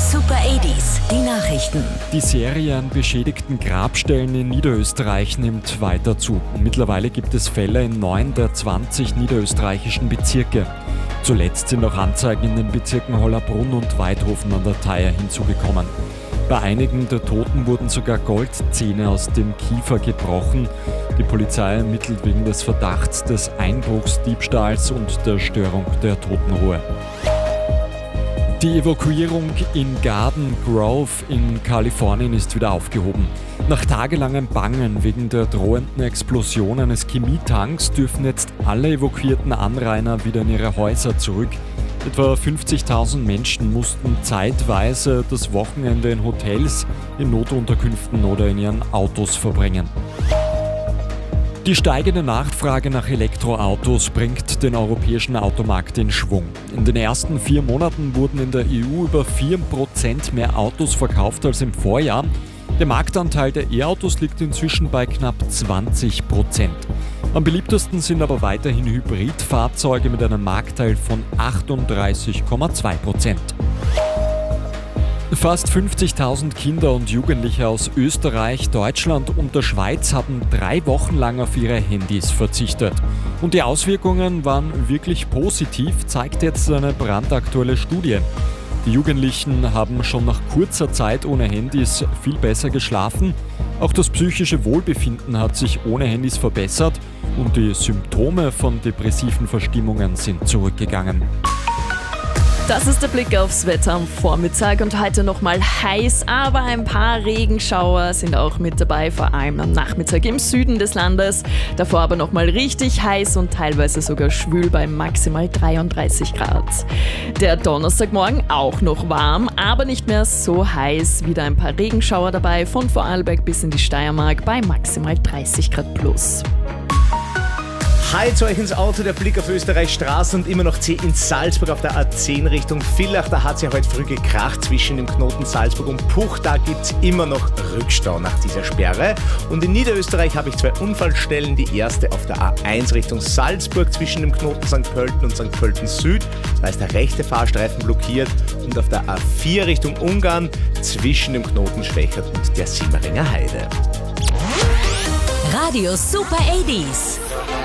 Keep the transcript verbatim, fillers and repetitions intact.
Super achtziger, die Nachrichten. Die Serie an beschädigten Grabstellen in Niederösterreich nimmt weiter zu. Mittlerweile gibt es Fälle in neun der zwanzig niederösterreichischen Bezirke. Zuletzt sind auch Anzeigen in den Bezirken Hollabrunn und Weidhofen an der Thaya hinzugekommen. Bei einigen der Toten wurden sogar Goldzähne aus dem Kiefer gebrochen. Die Polizei ermittelt wegen des Verdachts des Einbruchs, Diebstahls und der Störung der Totenruhe. Die Evakuierung in Garden Grove in Kalifornien ist wieder aufgehoben. Nach tagelangem Bangen wegen der drohenden Explosion eines Chemietanks dürfen jetzt alle evakuierten Anrainer wieder in ihre Häuser zurück. Etwa fünfzigtausend Menschen mussten zeitweise das Wochenende in Hotels, in Notunterkünften oder in ihren Autos verbringen. Die steigende Nachfrage nach Elektroautos bringt den europäischen Automarkt in Schwung. In den ersten vier Monaten wurden in der E U über vier Prozent mehr Autos verkauft als im Vorjahr. Der Marktanteil der E-Autos liegt inzwischen bei knapp zwanzig Prozent. Am beliebtesten sind aber weiterhin Hybridfahrzeuge mit einem Marktteil von achtunddreißig Komma zwei Prozent. Fast fünfzigtausend Kinder und Jugendliche aus Österreich, Deutschland und der Schweiz haben drei Wochen lang auf ihre Handys verzichtet. Und die Auswirkungen waren wirklich positiv, zeigt jetzt eine brandaktuelle Studie. Die Jugendlichen haben schon nach kurzer Zeit ohne Handys viel besser geschlafen. Auch das psychische Wohlbefinden hat sich ohne Handys verbessert und die Symptome von depressiven Verstimmungen sind zurückgegangen. Das ist der Blick aufs Wetter am Vormittag und heute nochmal heiß, aber ein paar Regenschauer sind auch mit dabei, vor allem am Nachmittag im Süden des Landes. Davor aber nochmal richtig heiß und teilweise sogar schwül bei maximal dreiunddreißig Grad. Der Donnerstagmorgen auch noch warm, aber nicht mehr so heiß. Wieder ein paar Regenschauer dabei, von Vorarlberg bis in die Steiermark bei maximal dreißig Grad plus. Hi zu euch ins Auto, der Blick auf Österreichs Straßen und immer noch zäh in Salzburg auf der A zehn Richtung Villach. Da hat es ja heute früh gekracht zwischen dem Knoten Salzburg und Puch. Da gibt es immer noch Rückstau nach dieser Sperre. Und in Niederösterreich habe ich zwei Unfallstellen. Die erste auf der A eins Richtung Salzburg zwischen dem Knoten Sankt Pölten und Sankt Pölten Süd. Da ist der rechte Fahrstreifen blockiert. Und auf der A vier Richtung Ungarn zwischen dem Knoten Schwächert und der Simmeringer Heide. Radio Super achtziger.